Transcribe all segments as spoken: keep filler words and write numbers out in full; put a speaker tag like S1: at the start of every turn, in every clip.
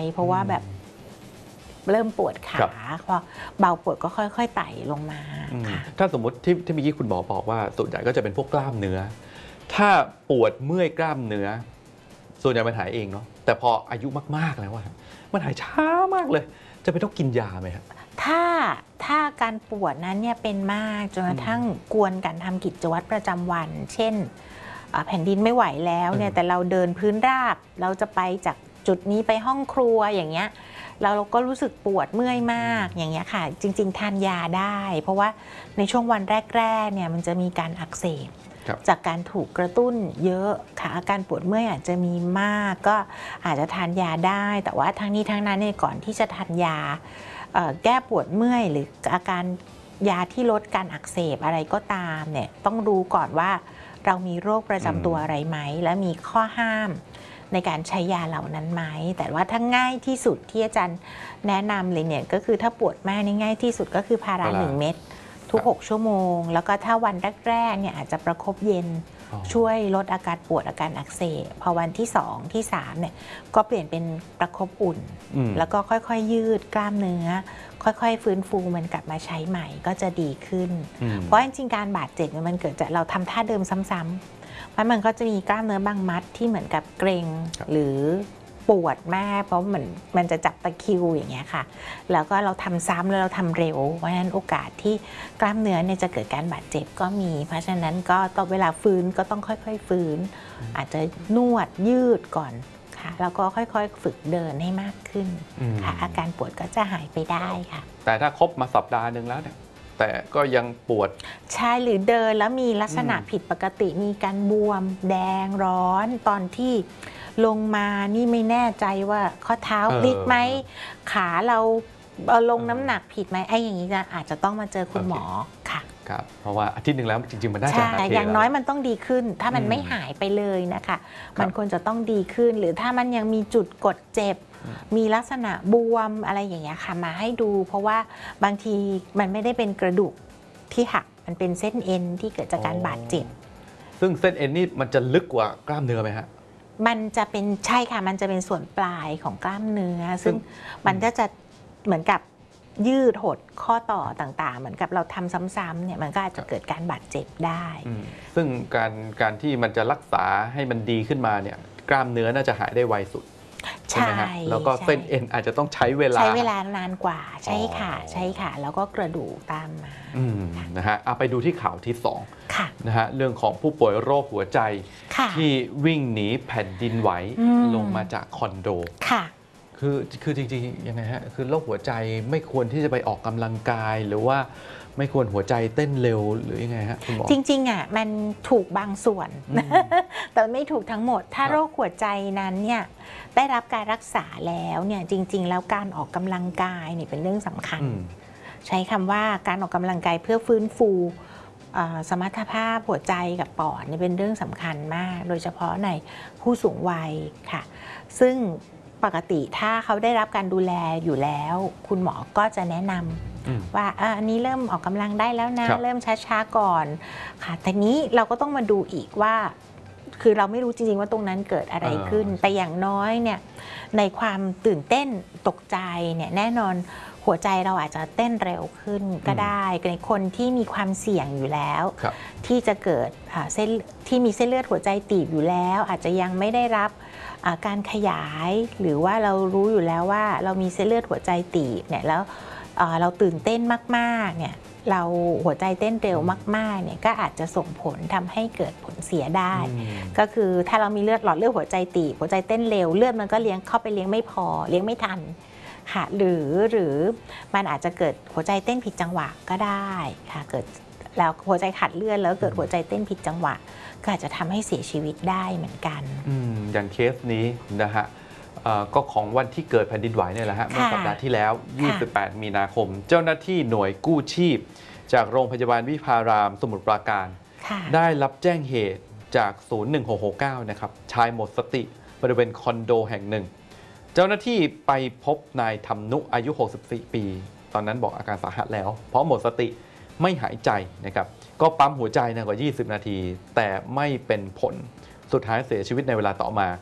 S1: เพราะว่าแบบเริ่มปวดขาพอเบาปวดก็ค่อยๆไต่ลงมาค่ะ
S2: ถ้าสมมติที่ที่เมื่อกี้คุณหมอบอกว่าส่วนใหญ่ก็จะเป็นพวกกล้ามเนื้อถ้าปวดเมื่อยกล้ามเนื้อส่วนใหญ่มันหายเองเนาะแต่พออายุมากๆแล้วอะมันหายช้ามากเลยจะเป็นต้องกินยาไหมครับ
S1: ถ้าถ้าการปวดนั้นเนี่ยเป็นมากจนกระทั่งกวนการทำกิจวัตรประจำวัน เช่นแผ่นดินไม่ไหวแล้วเนี่ยแต่เราเดินพื้นราบเราจะไปจากจุดนี้ไปห้องครัวอย่างเงี้ยเราก็รู้สึกปวดเมื่อยมากอย่างเงี้ยค่ะจริงๆทานยาได้เพราะว่าในช่วงวันแรกๆเนี่ยมันจะมีการอักเสบจากการถูกกระตุ้นเยอะค่ะอาการปวดเมื่อยอาจจะมีมากก็อาจจะทานยาได้แต่ว่าทั้งนี้ทั้งนั้นเนี่ยก่อนที่จะทานยาแก้ปวดเมื่อยหรืออาการยาที่ลดการอักเสบอะไรก็ตามเนี่ยต้องรู้ก่อนว่าเรามีโรคประจำตัวอะไรไหมและมีข้อห้ามในการใช้ยาเหล่านั้นไหมแต่ว่าถ้าง่ายที่สุดที่อาจารย์แนะนำเลยเนี่ยก็คือถ้าปวดมากนี่ง่ายที่สุดก็คือพาราหนึ่งเม็ดทุกหกชั่วโมงแล้วก็ถ้าวันแรกๆเนี่ยอาจจะประคบเย็นช่วยลดอาการปวดอาการอักเสบพอวันที่สองที่สามเนี่ยก็เปลี่ยนเป็นประคบอุ่นแล้วก็ค่อยๆยืดกล้ามเนื้อค่อยๆฟื้นฟูมันกลับมาใช้ใหม่ก็จะดีขึ้นเพราะจริงๆการบาดเจ็บมันเกิดจากเราทำท่าเดิมซ้ำๆเพราะมันก็จะมีกล้ามเนื้อบางมัดที่เหมือนกับเกร็งหรือปวดมากเพราะมันมันจะจับตะคริวอย่างเงี้ยค่ะแล้วก็เราทำซ้ำแล้วเราทำเร็วเพราะฉะนั้นโอกาสที่กล้ามเนื้อเนี่ยจะเกิดการบาดเจ็บก็มีเพราะฉะนั้นก็ตอนเวลาฟื้นก็ต้องค่อยๆฟื้นอาจจะนวดยืดก่อนค่ะแล้วก็ค่อยๆฝึกเดินให้มากขึ้นค่ะอาการปวดก็จะหายไปได้ค่ะ
S2: แต่ถ้าครบมาสัปดาห์นึงแล้วเนี่ยแต่ก็ยังปวด
S1: ใช่หรือเดินแล้วมีลักษณะผิดปกติมีการบวมแดงร้อนตอนที่ลงมานี่ไม่แน่ใจว่าข้อเท้าพลิกไหมขาเราลงน้ำหนักผิดไหมไอ้อย่างนี้นะอาจจะต้องมาเจอคุณหมอค่ะ
S2: ครับเพราะว่าอาทิตย์หนึ่งแล้วจริงๆมันน่าจะหาย
S1: อย่างน้อยมันต้องดีขึ้นถ้ามันไม่หายไปเลยนะคะมันควรจะต้องดีขึ้นหรือถ้ามันยังมีจุดกดเจ็บมีลักษณะบวมอะไรอย่างเงี้ยค่ะมาให้ดูเพราะว่าบางทีมันไม่ได้เป็นกระดูกที่หักมันเป็นเส้นเอ็นที่เกิดจากการบาดเจ็บ
S2: ซึ่งเส้นเอ็นนี่มันจะลึกกว่ากล้ามเนื้อไหมฮะ
S1: มันจะเป็นใช่ค่ะมันจะเป็นส่วนปลายของกล้ามเนื้อซึ่งมันก็จะเหมือนกับยืดหดข้อต่อต่างๆเหมือนกับเราทำซ้ำๆเนี่ยมันก็อาจจะเกิดการบาดเจ็บได้
S2: ซึ่งการการที่มันจะรักษาให้มันดีขึ้นมาเนี่ยกล้ามเนื้อน่าจะหายได้ไวสุดใช่ไหมฮะแล้วก็เส้นเอ็นอาจจะต้องใช้เวลา
S1: ใช้เวลานานกว่าใช่ค่ะใช่ค่ะแล้วก็กระดูกตามมา
S2: นะฮะเอาไปดูที่ข่าวที่สองนะฮะเรื่องของผู้ป่วยโรคหัวใจที่วิ่งหนีแผ่นดินไหวลงมาจากคอนโดคือคือจริงๆยังไงฮะคือโรคหัวใจไม่ควรที่จะไปออกกำลังกายหรือว่าไม่ควรหัวใจเต้นเร็วหรือยังไงฮะคุณหมอ
S1: จริงๆอ่ะมันถูกบางส่วนแต่ไม่ถูกทั้งหมดถ้าโรคหัวใจนั้นเนี่ยได้รับการรักษาแล้วเนี่ยจริงๆแล้วการออกกำลังกายเนี่ยเป็นเรื่องสำคัญใช้คำว่าการออกกำลังกายเพื่อฟื้นฟูสมรรถภาพหัวใจกับปอดเนี่ยเป็นเรื่องสำคัญมากโดยเฉพาะในผู้สูงวัยค่ะซึ่งปกติถ้าเขาได้รับการดูแลอยู่แล้วคุณหมอก็จะแนะนำว่าอันนี้เริ่มออกกำลังได้แล้วนะเริ่มช้าๆก่อนค่ะแต่นี้เราก็ต้องมาดูอีกว่าคือเราไม่รู้จริงๆว่าตรงนั้นเกิดอะไรขึ้นแต่อย่างน้อยเนี่ยในความตื่นเต้นตกใจเนี่ยแน่นอนหัวใจเราอาจจะเต้นเร็วขึ้นก็ได้ในคนที่มีความเสี่ยงอยู่แล้วที่จะเกิดเส้นที่มีเส้นเลือดหัวใจตีบอยู่แล้วอาจจะยังไม่ได้รับการขยายหรือว่าเรารู้อยู่แล้วว่าเรามีเส้นเลือดหัวใจตีบเนี่ยแล้วเราตื่นเต้นมากๆเนี่ยเราหัวใจเต้นเร็วมากๆเนี่ยก็อาจจะส่งผลทำให้เกิดผลเสียได้ก็คือถ้าเรามีเลือดหลอดเลือดหัวใจตีบหัวใจเต้นเร็วเลือดมันก็เลี้ยงเข้าไปเลี้ยงไม่พอเลี้ยงไม่ทันค่ะหรือหรือมันอาจจะเกิดหัวใจเต้นผิดจังหวะก็ได้ค่ะเกิดแล้วหัวใจขาดเลือดแล้วเกิดหัวใจเต้นผิดจังหวะก็อาจจะทำให้เสียชีวิตได้เหมือนกัน
S2: อย่างเคสนี้นะฮะก็ของวันที่เกิดแผ่นดินไหวเนี่ยแหละฮะเมื่อสัปดาห์ที่แล้วยี่สิบแปดมีนาคมเจ้าหน้าที่หน่วยกู้ชีพจากโรงพยาบาลวิภารามสมุทรปราการได้รับแจ้งเหตุจากศูนย์หนึ่งหกหกเก้านะครับชายหมดสติบริเวณคอนโดแห่งหนึ่งเจ้าหน้าที่ไปพบนายธรรมนุอายุหกสิบสี่ปีตอนนั้นบอกอาการสาหัสแล้วเพราะหมดสติไม่หายใจนะครับก็ปั๊มหัวใจนานกว่ายี่สิบนาทีแต่ไม่เป็นผลสุดท้ายเสียชีวิตในเวลาต่อมา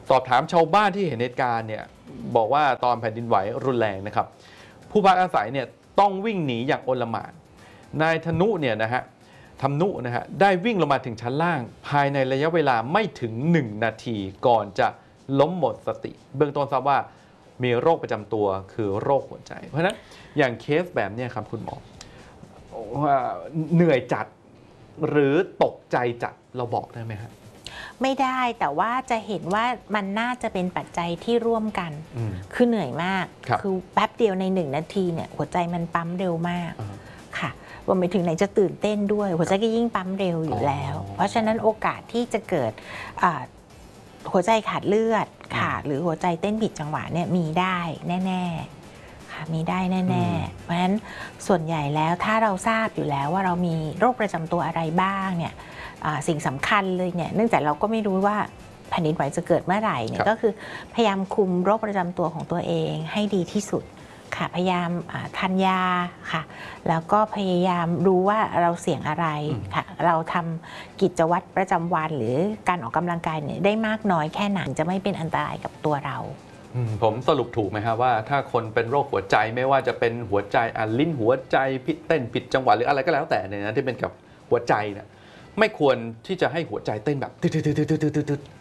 S2: สอบถามชาวบ้านที่เห็นเหตุการณ์เนี่ยบอกว่าตอนแผ่นดินไหวรุนแรงนะครับผู้พักอาศัยเนี่ยต้องวิ่งหนีอย่างโอลหม่านนายธนุเนี่ยนะฮะทำนุนะฮะได้วิ่งลงมาถึงชั้นล่างภายในระยะเวลาไม่ถึงหนึ่งนาทีก่อนจะล้มหมดสติ เบื้องต้นทราบว่ามีโรคประจำตัวคือโรคหัวใจเพราะฉะนั้นอย่างเคสแบบนี้ครับคุณหมอว่าเหนื่อยจัดหรือตกใจจัดเราบอกได้ไหมฮะ
S1: ไม่ได้แต่ว่าจะเห็นว่ามันน่าจะเป็นปัจจัยที่ร่วมกันคือเหนื่อยมากคือแป๊บเดียวในหนึ่งนาทีเนี่ยหัวใจมันปั๊มเร็วมากค่ะรวมไปถึงไหนจะตื่นเต้นด้วยหัวใจก็ยิ่งปั๊มเร็วอยู่แล้วเพราะฉะนั้นโอกาสที่จะเกิดหัวใจขาดเลือดค่ะหรือหัวใจเต้นผิดจังหวะเนี่ยมีได้แน่ๆค่ะมีได้แน่ๆเพราะฉะนั้นส่วนใหญ่แล้วถ้าเราทราบอยู่แล้วว่าเรามีโรคประจำตัวอะไรบ้างเนี่ยสิ่งสำคัญเลยเนี่ยเนื่องจากเราก็ไม่รู้ว่าแผ่นดินไหวจะเกิดเมื่อไหร่เนี่ยก็คือพยายามคุมโรคประจำตัวของตัวเองให้ดีที่สุดค่ะพยายามทานยาค่ะแล้วก็พยายามรู้ว่าเราเสี่ยงอะไรค่ะเราทำกิจวัตรประจำวันหรือการออกกำลังกายเนี่ยได้มากน้อยแค่ไหนจะไม่เป็นอันตรายกับตัวเรา
S2: ผมสรุปถูกไหมครับว่าถ้าคนเป็นโรคหัวใจไม่ว่าจะเป็นหัวใจอ่ะลิ้นหัวใจพิเต้นผิดจังหวะหรืออะไรก็แล้วแต่เนี่ยนะที่เป็นกับหัวใจเนี่ยไม่ควรที่จะให้หัวใจเต้นแบบตึ๊ดๆๆๆๆ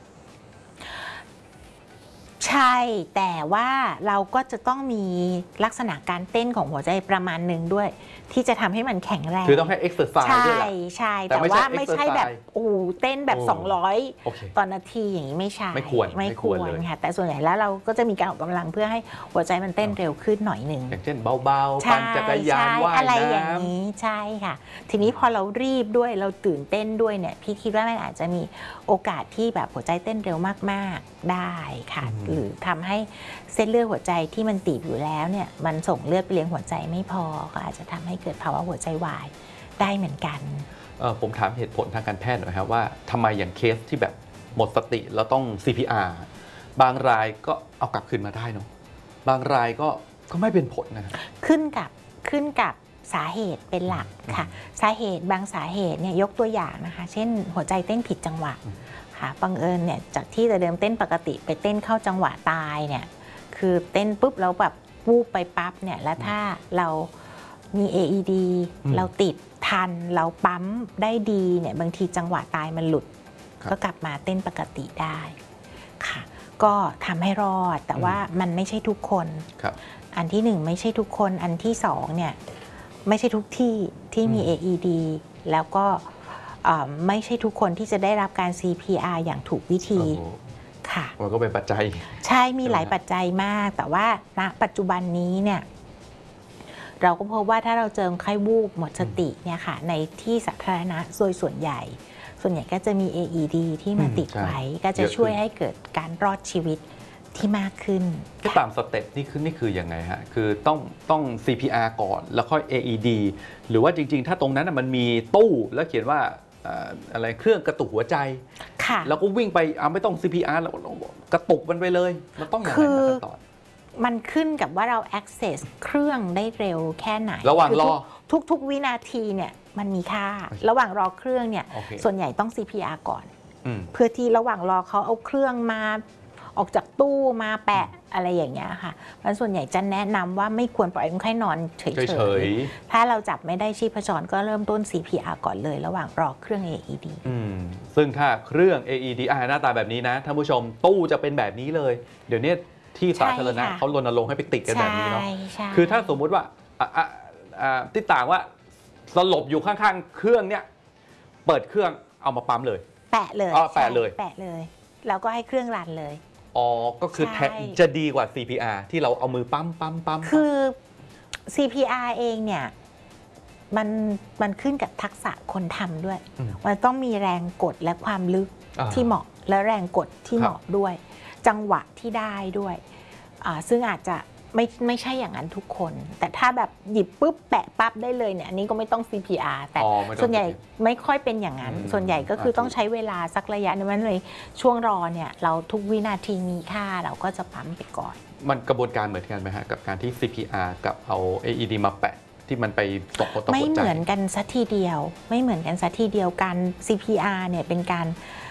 S1: ใช่แต่ว่าเราก็จะต้องมีลักษณะการเต้นของหัวใจประมาณหนึ่งด้วยที่จะทำให้มันแข็งแรง
S2: คือต้องให้เอ็กซ์เซอร์ไซส์ด้วยแหละ
S1: ใช่ใช่แต่ว่าไม่ใช่แบบโอ้เต้นแบบสองร้อยต่อนาทีอย่างนี้ไม่ใช่
S2: ไม่ควร
S1: ไม่ควรค่ะแต่ส่วนใหญ่แล้วเราก็จะมีการออกกำลังเพื่อให้หัวใจมันเต้นเร็วขึ้นหน่อยหนึ่ง
S2: อย่างเช่นเบาๆปั่นจักรยานว่ายน้ำ
S1: อะไรอย่างนี้ใช่ค่ะทีนี้พอเรารีบด้วยเราตื่นเต้นด้วยเนี่ยพี่คิดว่ามันอาจจะมีโอกาสที่แบบหัวใจเต้นเร็วมากๆได้ค่ะหรือทำให้เส้นเลือดหัวใจที่มันตีบอยู่แล้วเนี่ยมันส่งเลือดไปเลี้ยงหัวใจไม่พอก็อาจจะทำให้เกิดภาวะหัวใจวายได้เหมือนกัน
S2: ผมถามเหตุผลทางการแพทย์หน่อยครับว่าทำไมอย่างเคสที่แบบหมดสติแล้วต้อง ซี พี อาร์ บางรายก็เอากลับคืนมาได้เนาะบางรายก็ก็ไม่เป็นผลนะ
S1: ขึ้นกับขึ้นกับสาเหตุเป็นหลักค่ะสาเหตุบางสาเหตุเนี่ยยกตัวอย่างนะคะเช่นหัวใจเต้นผิดจังหวะค่ะบังเอิญเนี่ยจากที่จะเดิมเต้นปกติไปเต้นเข้าจังหวะตายเนี่ยคือเต้นปุ๊บแล้วแบบวูบไปปั๊บเนี่ยแล้วถ้าเรามี เอ อี ดี เราติดทันเราปั๊มได้ดีเนี่ยบางทีจังหวะตายมันหลุดก็กลับมาเต้นปกติได้ค่ะก็ทำให้รอดแต่ว่ามันไม่ใช่ทุกคนอันที่หนึ่งไม่ใช่ทุกคนอันที่สองเนี่ยไม่ใช่ทุกที่ที่มี เอ อี ดี แล้วก็ไม่ใช่ทุกคนที่จะได้รับการ ซี พี อาร์ อย่างถูกวิธีค่ะ
S2: มันก็เป็นปัจจัย
S1: ใช่มีหลายปัจจัยมากแต่ว่าณปัจจุบันนี้เนี่ยเราก็พบว่าถ้าเราเจอไข้วูบหมดสติเนี่ยค่ะในที่สาธารณะโดยส่วนใหญ่ส่วนใหญ่ก็จะมี เอ อี ดี ที่มาติดไว้ก็จะช่วยให้เกิดการรอดชีวิตที่มากขึ้น
S2: ก็ตามสเต็ปนี่คือนี่คือยังไงฮะคือต้องต้อง ซี พี อาร์ ก่อนแล้วค่อย เอ อี ดี หรือว่าจริงๆถ้าตรงนั้นมันมีตู้แล้วเขียนว่าอะไรเครื่องกระตุกหัวใจแล้วก็วิ่งไปเอาไม่ต้อง ซี พี อาร์ แล้วกระตุกมันไปเลยมันต้องอย่างไรขั้นตอน
S1: มันขึ้นกับว่าเรา access เครื่องได้เร็วแค่ไหน
S2: ระหว่างรอ
S1: ทุกๆวินาทีเนี่ยมันมีค่าระหว่างรอเครื่องเนี่ยส่วนใหญ่ต้อง ซี พี อาร์ ก่อนเพื่อที่ระหว่างรอเขาเอาเครื่องมาออกจากตู้มาแปะอะไรอย่างเงี้ยค่ะเพราะส่วนใหญ่จะแนะนำว่าไม่ควรปล่อยคนไข้นอนเฉยๆถ้าเราจับไม่ได้ชีพจรก็เริ่มต้น ซี พี อาร์ ก่อนเลยระหว่างรอเครื่อง เอ อี ดี
S2: ซึ่งถ้าเครื่อง เอ อี ดี อ่าหน้าตาแบบนี้นะท่านผู้ชมตู้จะเป็นแบบนี้เลยเดี๋ยวนี้ที่สาธารณะเขารณรงค์ให้ไปติดกันแบบนี้เนาะคือถ้าสมมุติว่าที่ต่างว่าสลบอยู่ข้างๆเครื่องเนี้ยเปิดเครื่องเอามาปั๊มเลย
S1: แปะเลย
S2: อ๋อแปะเลย
S1: แปะเลยแล้วก็ให้เครื่องรันเลย
S2: อ๋อก็คือจะดีกว่า ซี พี อาร์ ที่เราเอามือปั๊มปั๊มปั๊ม
S1: คือ ซี พี อาร์ เองเนี่ยมันมันขึ้นกับทักษะคนทำด้วยมันต้องมีแรงกดและความลึกที่เหมาะและแรงกดที่เหมาะด้วยจังหวะที่ได้ด้วยซึ่งอาจจะไม่ไม่ใช่อย่างนั้นทุกคนแต่ถ้าแบบหยิบปุ๊บแปะปั๊บได้เลยเนี่ยอันนี้ก็ไม่ต้อง ซี พี อาร์ แต่ส่วนใหญ่ไม่ค่อยเป็นอย่างนั้นส่วนใหญ่ก็คือต้องใช้เวลาสักระยะนึงมันเลยช่วงรอเนี่ยเราทุกวินาทีมีค่าเราก็จะปั๊มไปก่อน
S2: มันกระบวนการเหมือนกันไหมฮะกับการที่ ซี พี อาร์ กับเอา เอ อี ดี มาแปะที่มันไปตกหัวใจ
S1: ไม่เหมือนกันสักทีเดียวไม่เหมือนกันสักทีเดียวกัน ซี พี อาร์ เนี่ยเป็นการ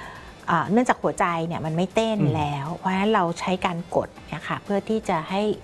S1: เนื่องจากหัวใจเนี่ยมันไม่เต้นแล้ว เพราะฉะนั้นเราใช้การกดเนี่ยค่ะเพื่อที่จะให้